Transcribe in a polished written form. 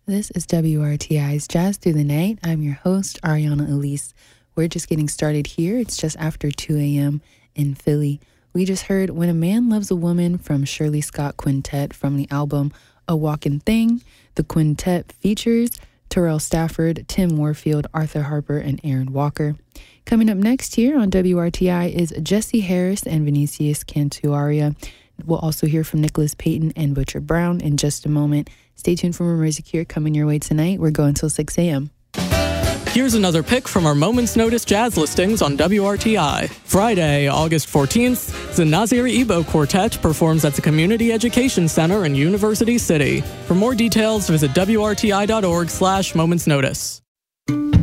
This is WRTI's Jazz Through the Night. I'm your host, Ariana Elise. We're just getting started here. It's just after 2 a.m. in Philly. We just heard When a Man Loves a Woman from Shirley Scott Quintet from the album A Walkin' Thing. The quintet features Terrell Stafford, Tim Warfield, Arthur Harper, and Aaron Walker. Coming up next here on WRTI is Jesse Harris and Vinicius Cantuaria. We'll also hear from Nicholas Payton and Butcher Brown in just a moment. Stay tuned for more music here coming your way tonight. We're going till 6 a.m. Here's another pick from our Moment's Notice jazz listings on WRTI. Friday, August 14th, the Nazir Ebo Quartet performs at the Community Education Center in University City. For more details, visit WRTI.org/momentsnotice.